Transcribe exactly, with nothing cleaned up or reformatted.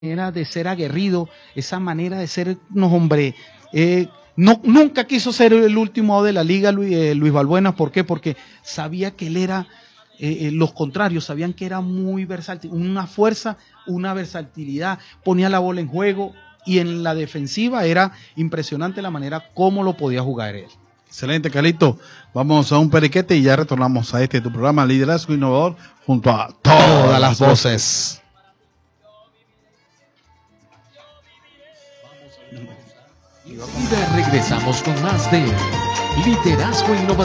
manera de ser aguerrido, esa manera de ser, no, hombre, eh, no, nunca quiso ser el último de la liga, Luis, eh, Luis Balbuena. ¿Por qué? Porque sabía que él era, eh, eh, los contrarios sabían que era muy versátil, una fuerza, una versatilidad, ponía la bola en juego y en la defensiva era impresionante la manera como lo podía jugar él. Excelente, Carlito. Vamos a un periquete y ya retornamos a este tu programa Liderazgo Innovador junto a todas, todas las voces. Y regresamos con más de Liderazgo Innovador.